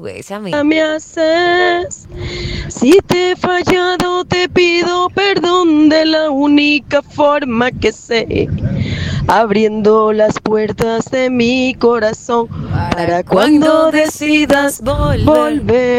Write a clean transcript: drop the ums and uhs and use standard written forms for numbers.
Bésame. Me haces. Si te he fallado, te pido perdón de la única forma que sé, abriendo las puertas de mi corazón para cuando decidas volver.